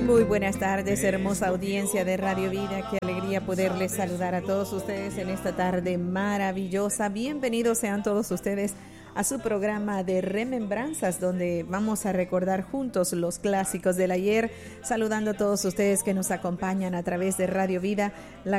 Muy buenas tardes, hermosa audiencia de Radio Vida. Qué alegría poderles saludar a todos ustedes en esta tarde maravillosa. Bienvenidos sean todos ustedes a su programa de Remembranzas, donde vamos a recordar juntos los clásicos del ayer, saludando a todos ustedes que nos acompañan a través de Radio Vida, la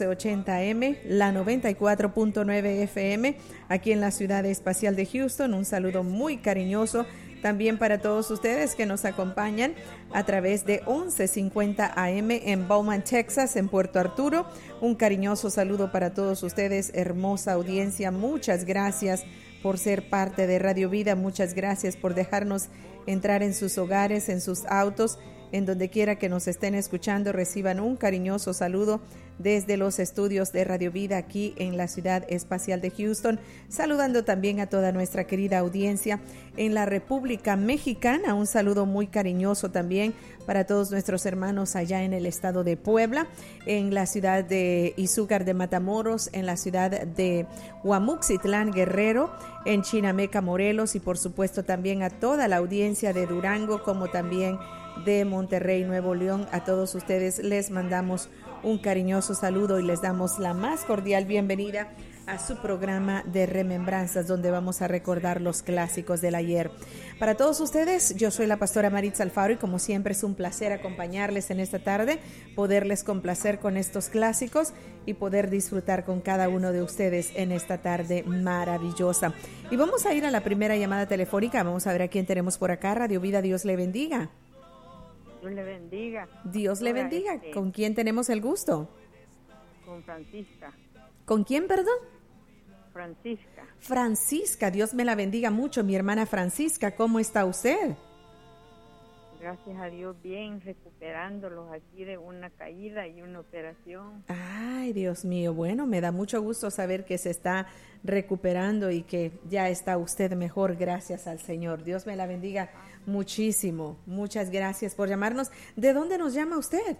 1480M, la 94.9 FM, aquí en la ciudad espacial de Houston. Un saludo muy cariñoso también para todos ustedes que nos acompañan a través de 1150 AM en Bowman, Texas, en Puerto Arturo. Un cariñoso saludo para todos ustedes, hermosa audiencia. Muchas gracias por ser parte de Radio Vida. Muchas gracias por dejarnos entrar en sus hogares, en sus autos, en donde quiera que nos estén escuchando. Reciban un cariñoso saludo desde los estudios de Radio Vida aquí en la ciudad espacial de Houston, saludando también a toda nuestra querida audiencia en la República Mexicana. Un saludo muy cariñoso también para todos nuestros hermanos allá en el estado de Puebla, en la ciudad de Izúcar de Matamoros, en la ciudad de Huamuxitlán, Guerrero, en Chinameca, Morelos, y por supuesto también a toda la audiencia de Durango, como también de Monterrey, Nuevo León. A todos ustedes les mandamos un cariñoso saludo y les damos la más cordial bienvenida a su programa de Remembranzas, donde vamos a recordar los clásicos del ayer. Para todos ustedes, yo soy la pastora Maritza Alfaro y como siempre es un placer acompañarles en esta tarde, poderles complacer con estos clásicos y poder disfrutar con cada uno de ustedes en esta tarde maravillosa. Y vamos a ir a la primera llamada telefónica. Vamos a ver a quién tenemos por acá. Radio Vida, Dios le bendiga. Dios le bendiga. Dios le bendiga. ¿Con quién tenemos el gusto? Con Francisca. ¿Con quién, perdón? Francisca. Francisca, Dios me la bendiga mucho, mi hermana Francisca. ¿Cómo está usted? Gracias a Dios, bien, recuperándolos aquí de una caída y una operación. Ay, Dios mío, bueno, me da mucho gusto saber que se está recuperando y que ya está usted mejor, gracias al Señor. Dios me la bendiga muchísimo. Muchas gracias por llamarnos. ¿De dónde nos llama usted?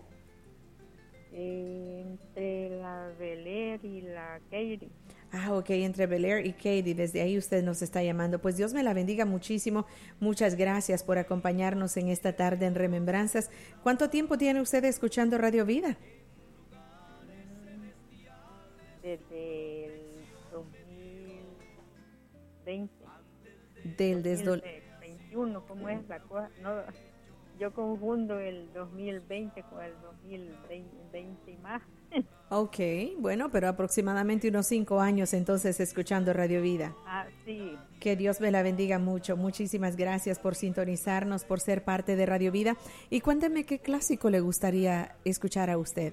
Entre la Bel Air y la Katy. Ah, ok, entre Bel Air y Katy, desde ahí usted nos está llamando. Pues Dios me la bendiga muchísimo. Muchas gracias por acompañarnos en esta tarde en Remembranzas. ¿Cuánto tiempo tiene usted escuchando Radio Vida? Desde el 2020. Del 2021, ¿cómo es la cosa? No, yo confundo el 2020 con el 2020 y más. Ok, bueno, pero aproximadamente unos 5 años entonces escuchando Radio Vida. Ah, sí. Que Dios me la bendiga mucho. Muchísimas gracias por sintonizarnos, por ser parte de Radio Vida. Y cuénteme qué clásico le gustaría escuchar a usted.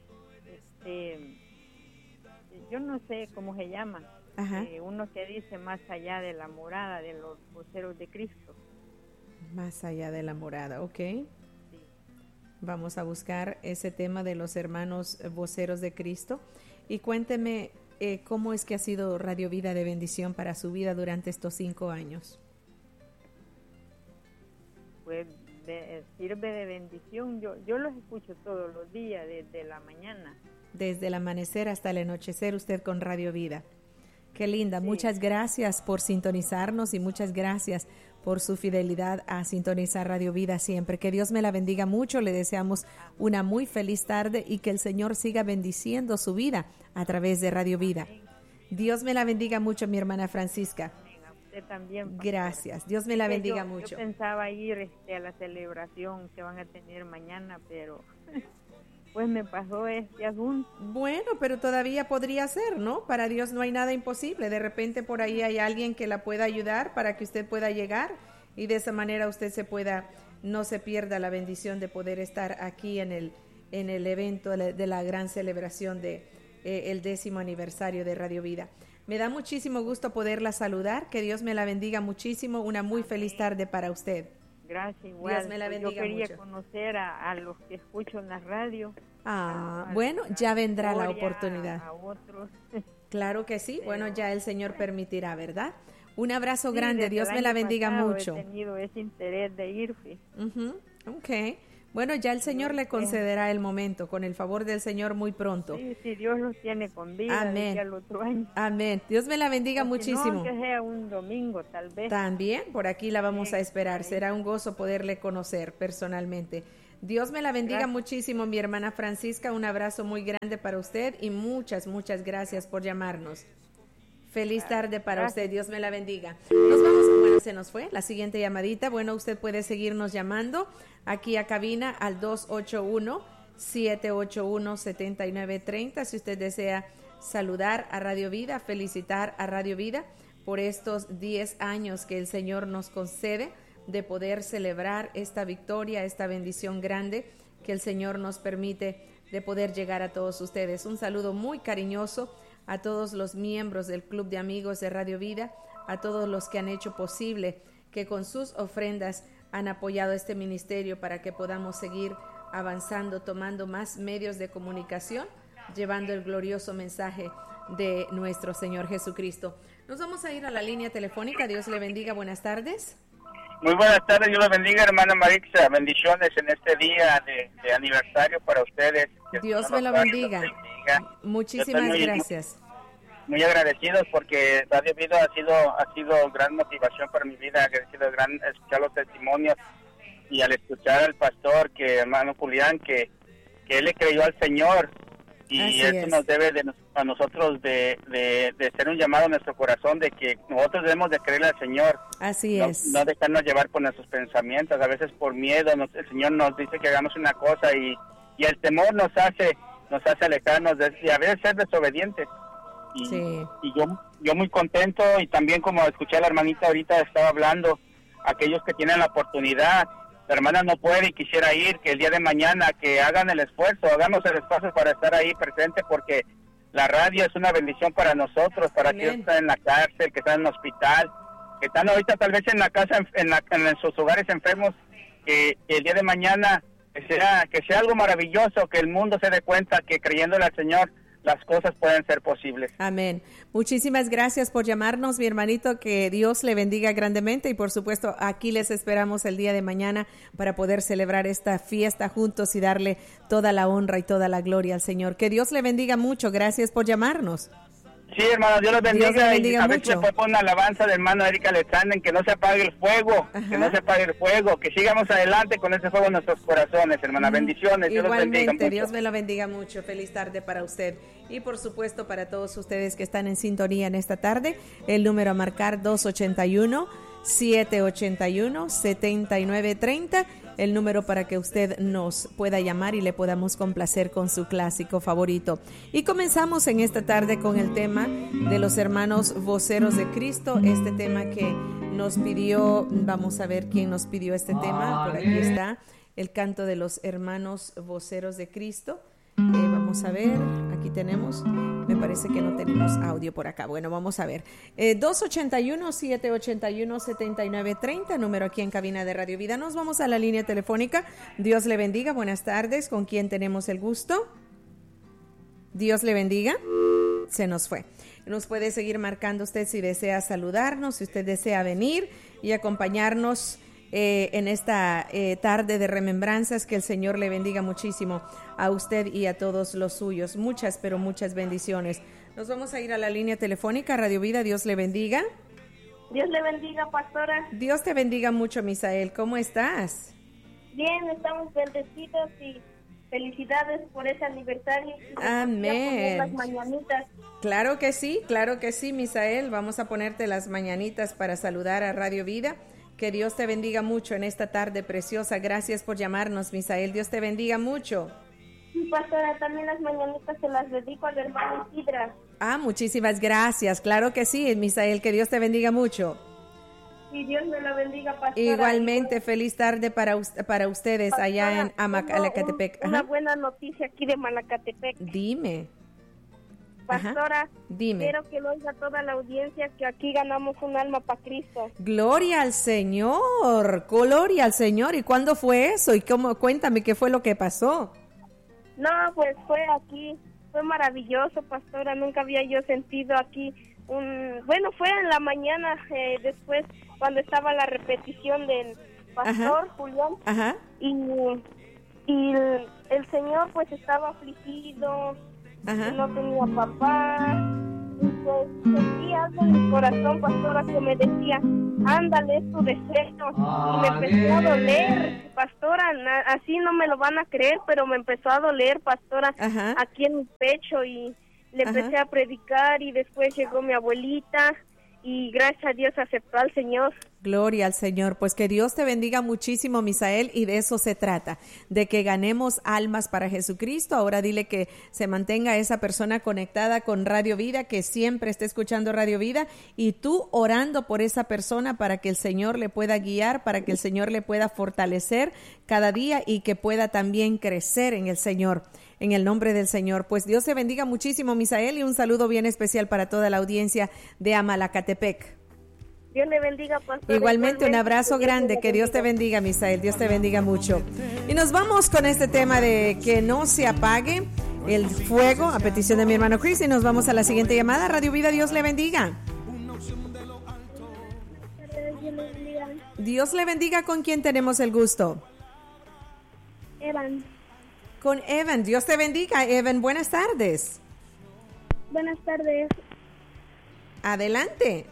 Yo no sé cómo se llama. Ajá. Uno que dice Más allá de la morada de los voceros de Cristo. Más allá de la morada, ok. Vamos a buscar ese tema de los hermanos voceros de Cristo. Y cuénteme cómo es que ha sido Radio Vida de bendición para su vida durante estos 5 años. Pues sirve de bendición. Yo los escucho todos los días, desde la mañana. Desde el amanecer hasta el anochecer, usted con Radio Vida. Qué linda. Sí. Muchas gracias por sintonizarnos y muchas gracias por su fidelidad a sintonizar Radio Vida siempre. Que Dios me la bendiga mucho. Le deseamos una muy feliz tarde y que el Señor siga bendiciendo su vida a través de Radio Vida. Dios me la bendiga mucho, mi hermana Francisca. A usted también, pastor. Gracias. Dios me la bendiga mucho. Yo pensaba ir a la celebración que van a tener mañana, pero pues me pasó este asunto. Bueno, pero todavía podría ser, ¿no? Para Dios no hay nada imposible. De repente por ahí hay alguien que la pueda ayudar para que usted pueda llegar y de esa manera usted no se pierda la bendición de poder estar aquí en el evento de la gran celebración de el 10º aniversario de Radio Vida. Me da muchísimo gusto poderla saludar. Que Dios me la bendiga muchísimo. Una muy feliz tarde para usted. Gracias, igual. Dios me la bendiga. Yo quería mucho. Conocer a los que escucho en la radio. Bueno, ya vendrá la oportunidad. A otros. Claro que sí. Bueno, ya el Señor permitirá, ¿verdad? Un abrazo grande. Dios me la bendiga mucho. He tenido ese interés de ir. Okay. Bueno, ya el Señor le concederá el momento, con el favor del Señor, muy pronto. Sí, Dios los tiene con vida. Amén. Al otro año. Amén. Dios me la bendiga muchísimo. No, que sea un domingo, tal vez. También, por aquí la vamos a esperar. Será un gozo poderle conocer personalmente. Dios me la bendiga muchísimo, mi hermana Francisca. Un abrazo muy grande para usted y muchas gracias por llamarnos. Feliz tarde para usted. Dios me la bendiga. Nos vamos. Bueno, se nos fue la siguiente llamadita. Bueno, usted puede seguirnos llamando aquí a cabina al 281-781-7930. Si usted desea saludar a Radio Vida, felicitar a Radio Vida por estos 10 años que el Señor nos concede de poder celebrar esta victoria, esta bendición grande que el Señor nos permite de poder llegar a todos ustedes. Un saludo muy cariñoso a todos los miembros del Club de Amigos de Radio Vida, a todos los que han hecho posible que con sus ofrendas han apoyado este ministerio para que podamos seguir avanzando, tomando más medios de comunicación, llevando el glorioso mensaje de nuestro Señor Jesucristo. Nos vamos a ir a la línea telefónica. Dios le bendiga. Buenas tardes. Muy buenas tardes, Dios le bendiga, hermana Marixa. Bendiciones en este día de aniversario para ustedes. Dios me lo bendiga. Muchísimas gracias. Muy agradecidos porque Radio Vida ha sido gran motivación para mi vida. Ha sido gran escuchar los testimonios y al escuchar al pastor, hermano Julián, que él le creyó al Señor. Y eso nos debe a nosotros de ser un llamado a nuestro corazón de que nosotros debemos de creerle al Señor. Así es. No dejarnos llevar por nuestros pensamientos, a veces por miedo. El Señor nos dice que hagamos una cosa y el temor nos hace alejarnos y a veces ser desobedientes. Y yo muy contento, y también como escuché a la hermanita ahorita estaba hablando, aquellos que tienen la oportunidad. La hermana no puede y quisiera ir, que el día de mañana que hagan el esfuerzo, hagamos el esfuerzo para estar ahí presente, porque la radio es una bendición para nosotros, para aquellos que están en la cárcel, que están en el hospital, que están ahorita tal vez en la casa, en sus hogares enfermos, que el día de mañana que sea algo maravilloso, que el mundo se dé cuenta que creyéndole al Señor las cosas pueden ser posibles. Amén. Muchísimas gracias por llamarnos, mi hermanito, que Dios le bendiga grandemente y por supuesto aquí les esperamos el día de mañana para poder celebrar esta fiesta juntos y darle toda la honra y toda la gloria al Señor. Que Dios le bendiga mucho. Gracias por llamarnos. Sí, hermano, Dios los bendiga. Dios le bendiga y a mucho. ver si le puedo poner una alabanza del hermano Eric Alexander, que no se apague el fuego, que no se apague el fuego, que sigamos adelante con ese fuego en nuestros corazones, hermana. Bendiciones. Dios Igualmente, los bendiga mucho. Dios me lo bendiga mucho. Feliz tarde para usted. Y por supuesto para todos ustedes que están en sintonía en esta tarde, el número a marcar 281-781-7930, el número para que usted nos pueda llamar y le podamos complacer con su clásico favorito. Y comenzamos en esta tarde con el tema de los hermanos voceros de Cristo, este tema que nos pidió, vamos a ver quién nos pidió este tema, por aquí está, el canto de los hermanos voceros de Cristo. Vamos a ver, aquí tenemos, me parece que no tenemos audio por acá. Bueno, vamos a ver. 281-781-7930, número aquí en cabina de Radio Vida. Nos vamos a la línea telefónica. Dios le bendiga. Buenas tardes. ¿Con quién tenemos el gusto? Dios le bendiga. Se nos fue. Nos puede seguir marcando usted si desea saludarnos, si usted desea venir y acompañarnos en esta tarde de remembranzas. Que el Señor le bendiga muchísimo a usted y a todos los suyos. Muchas, pero muchas bendiciones. Nos vamos a ir a la línea telefónica. Radio Vida, Dios le bendiga. Dios le bendiga, pastora. Dios te bendiga mucho, Misael. ¿Cómo estás? Bien, estamos bendecidos y felicidades por ese aniversario. Amén. Las mañanitas. Claro que sí, Misael. Vamos a ponerte las mañanitas para saludar a Radio Vida. Que Dios te bendiga mucho en esta tarde preciosa. Gracias por llamarnos, Misael. Dios te bendiga mucho. Sí, pastora, también las mañanitas se las dedico al hermano Isidra. Muchísimas gracias. Claro que sí, Misael. Que Dios te bendiga mucho. Y Dios me lo bendiga, pastora. Igualmente, feliz tarde para ustedes, pastora, allá en Malacatepec. Una buena noticia aquí de Malacatepec. Dime. Pastora, dime. Quiero que lo oiga toda la audiencia, que aquí ganamos un alma para Cristo. Gloria al Señor, gloria al Señor. ¿Y cuándo fue eso? Y cuéntame qué fue lo que pasó. No, pues fue maravilloso, pastora. Nunca había yo sentido aquí fue en la mañana, después cuando estaba la repetición del pastor Julián. Ajá. Y y el señor pues estaba afligido, no tenía papá, y pues sentía algo en mi corazón, pastora, que me decía, ándale, es tu deseo, y me empezó a doler, pastora, así no me lo van a creer, pero me empezó a doler, pastora, aquí en mi pecho, y le empecé a predicar, y después llegó mi abuelita, y gracias a Dios aceptó al Señor. Gloria al Señor. Pues que Dios te bendiga muchísimo, Misael, y de eso se trata, de que ganemos almas para Jesucristo. Ahora dile que se mantenga esa persona conectada con Radio Vida, que siempre esté escuchando Radio Vida, y tú orando por esa persona para que el Señor le pueda guiar, para que el Señor le pueda fortalecer cada día y que pueda también crecer en el Señor. En el nombre del Señor. Pues Dios te bendiga muchísimo, Misael, y un saludo bien especial para toda la audiencia de Amalacatepec. Dios le bendiga, pastor. Igualmente, un abrazo grande. Que Dios te bendiga, Misael. Dios te bendiga mucho. Y nos vamos con este tema de que no se apague el fuego, a petición de mi hermano Chris, y nos vamos a la siguiente llamada. Radio Vida, Dios le bendiga. Dios le bendiga. ¿Con quién tenemos el gusto? Evan. Con Evan. Dios te bendiga, Evan. Buenas tardes. Buenas tardes. Adelante.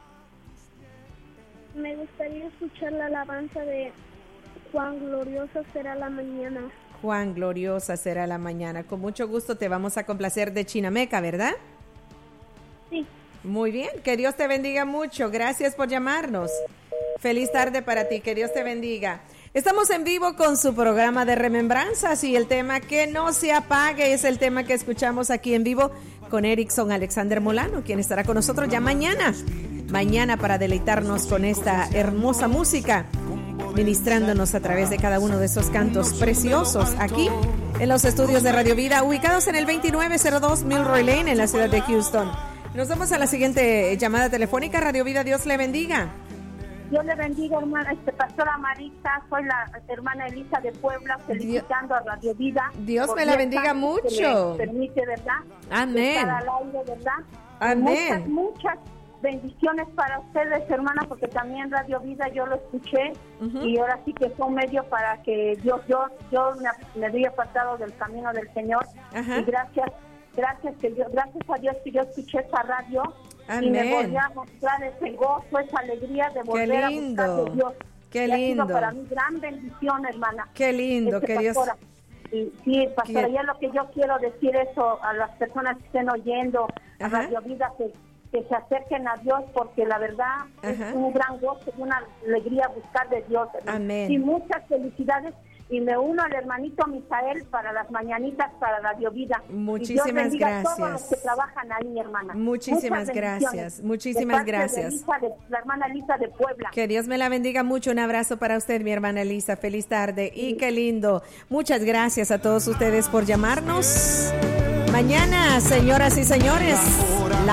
Me gustaría escuchar la alabanza de Cuán gloriosa será la mañana. Cuán gloriosa será la mañana. Con mucho gusto te vamos a complacer de Chinameca, ¿verdad? Sí. Muy bien. Que Dios te bendiga mucho. Gracias por llamarnos. Feliz tarde para ti. Que Dios te bendiga. Estamos en vivo con su programa de remembranzas y el tema que no se apague es el tema que escuchamos aquí en vivo con Erickson Alexander Molano, quien estará con nosotros ya mañana para deleitarnos con esta hermosa música, ministrándonos a través de cada uno de esos cantos preciosos aquí en los estudios de Radio Vida, ubicados en el 2902 Milroy Lane en la ciudad de Houston. Nos vamos a la siguiente llamada telefónica. Radio Vida, Dios le bendiga. Dios le bendiga, hermana, pastora Marisa, soy la hermana Elisa de Puebla, felicitando a Radio Vida. Dios me la bendiga mucho. Me permite, ¿verdad? Amén. Estar al aire, ¿verdad? Amén. Muchas bendiciones para ustedes, hermana, porque también Radio Vida yo lo escuché y ahora sí que fue un medio para que yo me había apartado del camino del Señor. Y gracias a Dios que yo escuché esa radio. Amén. Y me volví a mostrar ese gozo, esa alegría de volver a buscar de Dios. Qué lindo. Ha sido para mí gran bendición, hermana. Qué lindo, que Dios. Y, sí, pastora, ya lo que yo quiero decir eso a las personas que estén oyendo a Radio Vida, que se acerquen a Dios, porque la verdad es un gran gozo y una alegría buscar de Dios. Amén. Y muchas felicidades. Y me uno al hermanito Misael para las mañanitas para Radio Vida. Muchísimas gracias. A todos los que trabajan ahí, hermana. Muchísimas gracias. Muchísimas gracias. La hermana Elisa de Puebla. Que Dios me la bendiga mucho. Un abrazo para usted, mi hermana Elisa. Feliz tarde. Y qué lindo. Muchas gracias a todos ustedes por llamarnos. Mañana, señoras y señores, la